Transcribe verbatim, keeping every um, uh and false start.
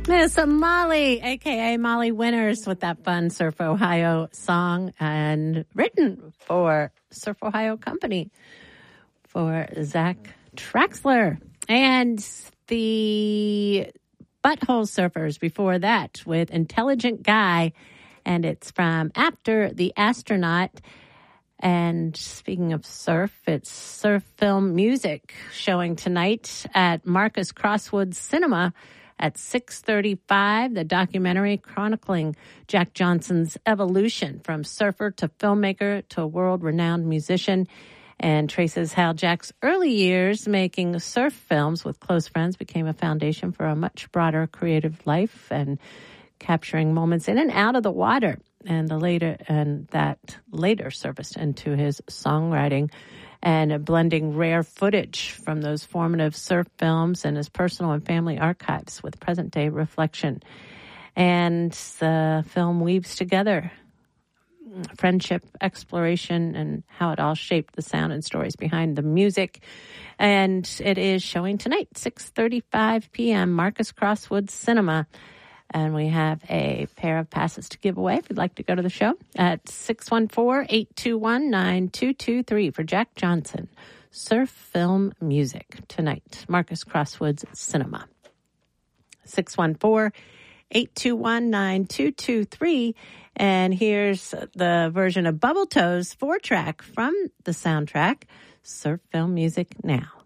Miss Molly, a k a. Molly Winters, with that fun Surf Ohio song, and written for Surf Ohio Company for Zach Traxler. And the Butthole Surfers before that with Intelligent Guy, and it's from After the Astronaut. And speaking of surf, it's Surf Film Music showing tonight at Marcus Crosswoods Cinema at six thirty-five, the documentary chronicling Jack Johnson's evolution from surfer to filmmaker to a world-renowned musician, and traces how Jack's early years making surf films with close friends became a foundation for a much broader creative life and capturing moments in and out of the water, and the later and that later surfaced into his songwriting, and blending rare footage from those formative surf films and his personal and family archives with present-day reflection. And the film weaves together friendship, exploration, and how it all shaped the sound and stories behind the music. And it is showing tonight, six thirty-five p.m., Marcus Crosswoods Cinema. And we have a pair of passes to give away if you'd like to go to the show at six one four, eight two one, nine two two three for Jack Johnson. Surf Film Music tonight, Marcus Crosswoods Cinema. six one four, eight two one, nine two two three. And here's the version of Bubble Toes four track from the soundtrack, Surf Film Music Now.